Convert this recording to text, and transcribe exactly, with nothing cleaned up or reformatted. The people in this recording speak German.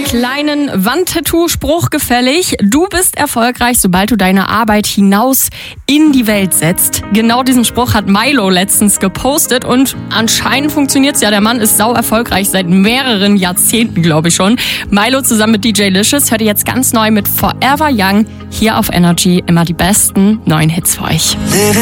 kleinen Wandtattoo-Spruch gefällig. Du bist erfolgreich, sobald du deine Arbeit hinaus in die Welt setzt. Genau diesen Spruch hat Milo letztens gepostet und anscheinend funktioniert's ja. Der Mann ist sau erfolgreich seit mehreren Jahrzehnten, glaube ich schon. Milo zusammen mit D J Licious hört ihr jetzt ganz neu mit Forever Young hier auf Energy. Immer die besten neuen Hits für euch.